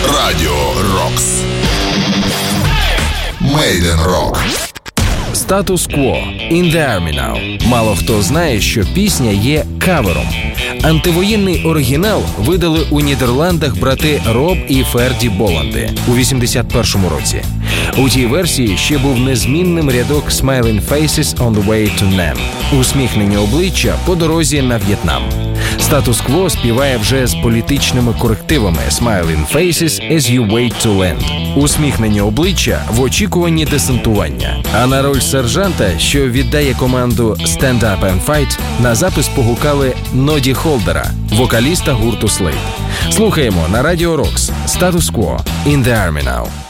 Радіо Рокс. Made in Rock. Status Quo – In the Army Now. Мало хто знає, що пісня є кавером. Антивоєнний оригінал видали у Нідерландах брати Роб і Ферді Боланди у 81-му році. У тій версії ще був незмінним рядок «Smiling faces on the way to Nam» – усміхнені обличчя по дорозі на В'єтнам. Status Quo співає вже з політичними корективами «Smiling faces as you wait to land» – усміхнені обличчя в очікуванні десантування. А на роль сержанта, що віддає команду «Stand up and fight», на запис погукали Ноді Холдера, вокаліста гурту Slade. Слухаємо на Радіо Рокс «Status Quo – In the Army Now».